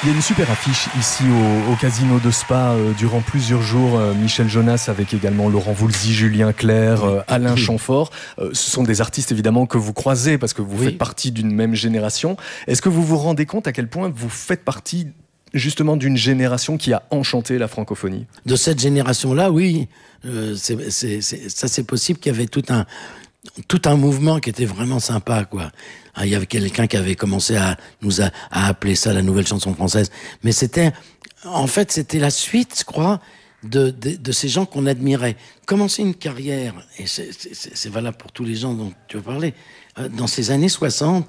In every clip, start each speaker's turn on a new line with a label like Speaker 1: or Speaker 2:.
Speaker 1: Il y a une super affiche ici au Casino de Spa durant plusieurs jours. Michel Jonas avec également Laurent Voulzy, Julien Clerc, Alain Chamfort. Ce sont des artistes évidemment que vous croisez parce que vous faites partie d'une même génération. Est-ce que vous vous rendez compte à quel point vous faites partie justement d'une génération qui a enchanté la francophonie?
Speaker 2: De cette génération-là, oui. C'est possible qu'il y avait tout un mouvement qui était vraiment sympa, quoi. Il y avait quelqu'un qui avait commencé à appeler ça la nouvelle chanson française. Mais c'était la suite, je crois, de ces gens qu'on admirait. Commencer une carrière, et c'est valable pour tous les gens dont tu veux parler, dans ces années 60,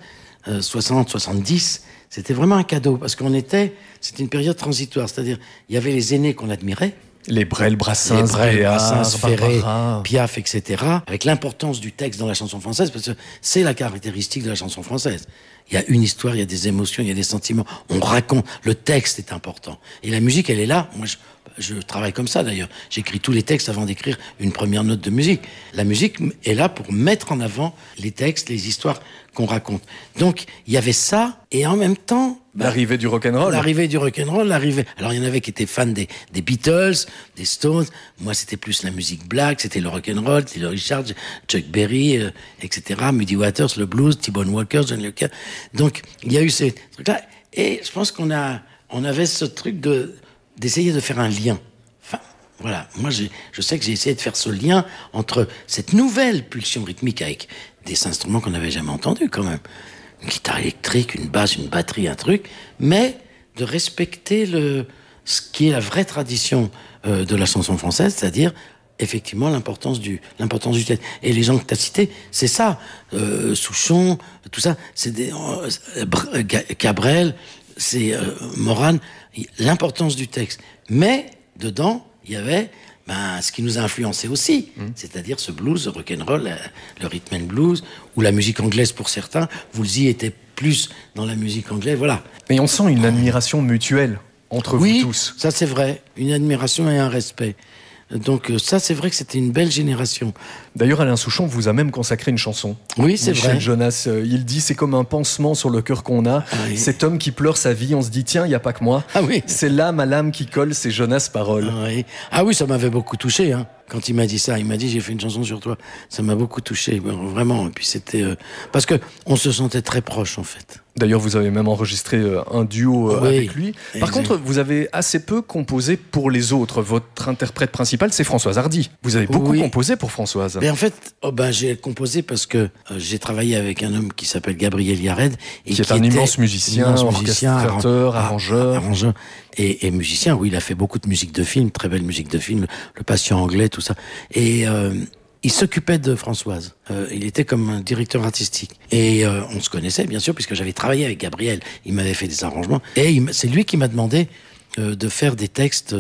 Speaker 2: 70, c'était vraiment un cadeau, parce c'était une période transitoire. C'est-à-dire, il y avait les aînés qu'on admirait,
Speaker 1: les Brel, Brassens,
Speaker 2: Ferré, Piaf, etc. Avec l'importance du texte dans la chanson française, parce que c'est la caractéristique de la chanson française. Il y a une histoire, il y a des émotions, il y a des sentiments. On raconte. Le texte est important. Et la musique, elle est là. Moi, je travaille comme ça, d'ailleurs. J'écris tous les textes avant d'écrire une première note de musique. La musique est là pour mettre en avant les textes, les histoires qu'on raconte. Donc, il y avait ça, et en même temps...
Speaker 1: l'arrivée du rock'n'roll.
Speaker 2: Alors, il y en avait qui étaient fans des Beatles, des Stones. Moi, c'était plus la musique black, c'était le rock'n'roll, c'était le Richard, Chuck Berry, etc. Muddy Waters, le blues, T-Bone Walker, John Lee. Donc, il y a eu ces trucs-là. Et je pense qu'on avait ce truc d'essayer de faire un lien. Enfin, voilà. Moi, je sais que j'ai essayé de faire ce lien entre cette nouvelle pulsion rythmique avec des instruments qu'on n'avait jamais entendus, quand même. Une guitare électrique, une basse, une batterie, un truc, mais de respecter ce qui est la vraie tradition de la chanson française, c'est-à-dire effectivement l'importance du texte. Et les gens que tu as cités, c'est ça. Souchon, tout ça, c'est Cabrel, c'est Morane, l'importance du texte. Mais dedans, il y avait ce qui nous a influencé aussi, c'est-à-dire ce blues, ce rock'n'roll, le rhythm and blues, ou la musique anglaise pour certains. Woolsey était plus dans la musique anglaise, voilà.
Speaker 1: Mais on sent une admiration mutuelle entre vous tous.
Speaker 2: Oui, ça c'est vrai, une admiration et un respect. Donc ça, c'est vrai que c'était une belle génération.
Speaker 1: D'ailleurs, Alain Souchon vous a même consacré une chanson.
Speaker 2: Oui, c'est vrai.
Speaker 1: Michel Jonas, il dit, c'est comme un pansement sur le cœur qu'on a. Ah, oui. Cet homme qui pleure sa vie, on se dit, tiens, il n'y a pas que moi.
Speaker 2: Ah oui.
Speaker 1: C'est l'âme à l'âme qui colle, c'est Jonas paroles.
Speaker 2: Ah oui, ça m'avait beaucoup touché, hein. Quand il m'a dit ça, il m'a dit, j'ai fait une chanson sur toi. Ça m'a beaucoup touché, vraiment. Et puis c'était... parce que on se sentait très proches, en fait.
Speaker 1: D'ailleurs, vous avez même enregistré un duo avec lui. Par contre, vous avez assez peu composé pour les autres. Votre interprète principal, c'est Françoise Hardy. Vous avez beaucoup composé pour Françoise.
Speaker 2: Mais en fait, j'ai composé parce que j'ai travaillé avec un homme qui s'appelle Gabriel Yared.
Speaker 1: Qui est un immense musicien, orchestrateur, arrangeur.
Speaker 2: Et musicien, oui, il a fait beaucoup de musique de film, très belle musique de film, Le Patient anglais, tout ça. Et il s'occupait de Françoise. Il était comme un directeur artistique. Et on se connaissait, bien sûr, puisque j'avais travaillé avec Gabriel. Il m'avait fait des arrangements. Et c'est lui qui m'a demandé de faire des textes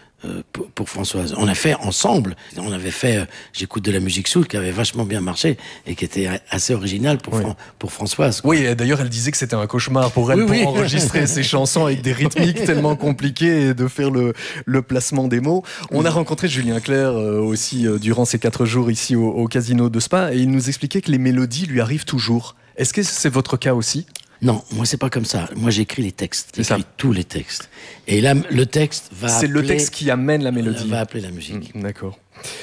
Speaker 2: pour Françoise. On a fait ensemble. On avait fait J'écoute de la musique soul, qui avait vachement bien marché et qui était assez original pour Françoise, quoi.
Speaker 1: Oui, et d'ailleurs, elle disait que c'était un cauchemar pour elle pour enregistrer ses chansons avec des rythmiques tellement compliquées et de faire le placement des mots. On a rencontré Julien Clerc aussi durant ces 4 jours ici au Casino de Spa et il nous expliquait que les mélodies lui arrivent toujours. Est-ce que c'est votre cas aussi ?
Speaker 2: Non, moi c'est pas comme ça. Moi j'écris les textes, j'écris tous les textes. Et là, le texte va
Speaker 1: c'est le texte qui amène la mélodie.
Speaker 2: Va appeler la musique.
Speaker 1: D'accord.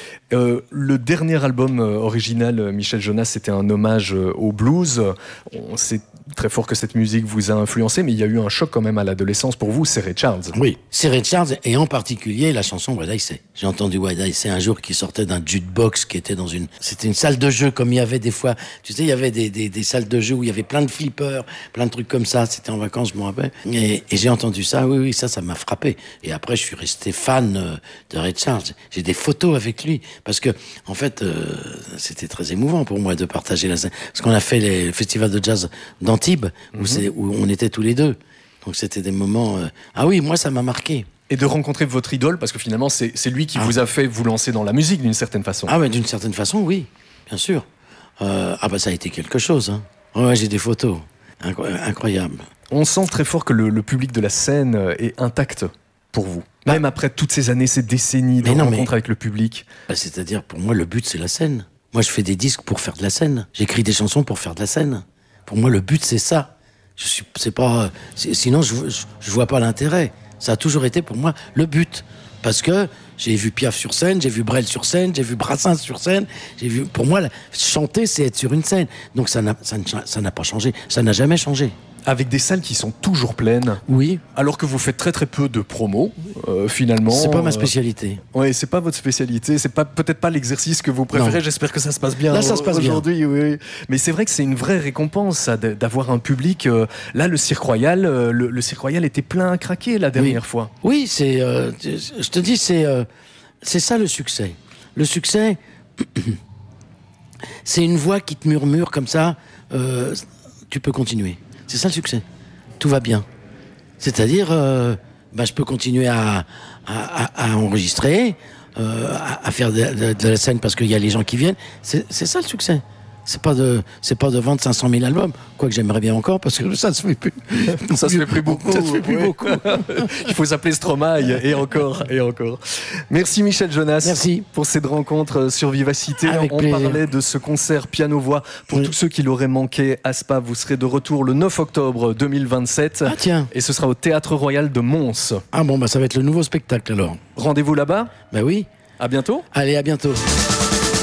Speaker 1: Le dernier album original, Michel Jonas, c'était un hommage au blues. C'est très fort que cette musique vous a influencé, mais il y a eu un choc quand même à l'adolescence pour vous, c'est Ray Charles. Oui,
Speaker 2: c'est Ray Charles, et en particulier la chanson What I Say. J'ai entendu What I Say un jour qui sortait d'un jukebox qui était c'était une salle de jeu, comme il y avait des fois, tu sais, il y avait des salles de jeu où il y avait plein de flippers, plein de trucs comme ça. C'était en vacances, je me rappelle. Et j'ai entendu ça, oui, ça m'a frappé. Et après, je suis resté fan de Ray Charles. J'ai des photos avec lui. Parce que, en fait, c'était très émouvant pour moi de partager la scène. Parce qu'on a fait le festival de jazz d'Antibes, où on était tous les deux. Donc c'était des moments... Ah oui, moi, ça m'a marqué.
Speaker 1: Et de rencontrer votre idole, parce que finalement, c'est lui qui vous a fait vous lancer dans la musique, d'une certaine façon.
Speaker 2: Ah, mais d'une certaine façon, oui, bien sûr. Ça a été quelque chose, hein. Ouais, j'ai des photos. Incroyable.
Speaker 1: On sent très fort que le public de la scène est intact pour vous. Même après toutes ces années, ces décennies de rencontres avec le public.
Speaker 2: C'est-à-dire, pour moi, le but, c'est la scène. Moi, je fais des disques pour faire de la scène. J'écris des chansons pour faire de la scène. Pour moi, le but, c'est ça. Sinon, je vois pas l'intérêt. Ça a toujours été pour moi le but. Parce que j'ai vu Piaf sur scène, j'ai vu Brel sur scène, j'ai vu Brassens sur scène. Pour moi, chanter, c'est être sur une scène. Donc ça n'a pas changé. Ça n'a jamais changé.
Speaker 1: Avec des salles qui sont toujours pleines.
Speaker 2: Oui.
Speaker 1: Alors que vous faites très très peu de promos, finalement.
Speaker 2: C'est pas ma spécialité.
Speaker 1: Oui, c'est pas votre spécialité. C'est peut-être pas l'exercice que vous préférez. Non. J'espère que ça se passe bien.
Speaker 2: Là, ça se passe
Speaker 1: aujourd'hui, oui. Mais c'est vrai que c'est une vraie récompense, ça, d'avoir un public. Là, le Cirque Royal, le Cirque Royal était plein à craquer la dernière fois.
Speaker 2: Oui, je te dis, c'est ça le succès. Le succès, c'est une voix qui te murmure comme ça. Tu peux continuer. C'est ça le succès. Tout va bien. C'est-à-dire, je peux continuer à enregistrer, à faire de la scène parce qu'il y a les gens qui viennent. C'est ça le succès. C'est pas de vendre 500 000 albums, quoique j'aimerais bien encore, parce que ça se fait plus.
Speaker 1: Ça se fait plus beaucoup.
Speaker 2: Ça se fait plus beaucoup.
Speaker 1: Il faut s'appeler Stromae, et encore. Merci Michel Jonas.
Speaker 2: Merci.
Speaker 1: Pour cette rencontre sur Vivacité. On parlait de ce concert piano-voix. Pour tous ceux qui l'auraient manqué à Spa, vous serez de retour le 9 octobre 2027.
Speaker 2: Ah tiens.
Speaker 1: Et ce sera au Théâtre Royal de Mons.
Speaker 2: Ah bon, ça va être le nouveau spectacle alors.
Speaker 1: Rendez-vous là-bas.
Speaker 2: Oui.
Speaker 1: À bientôt.
Speaker 2: Allez, à bientôt.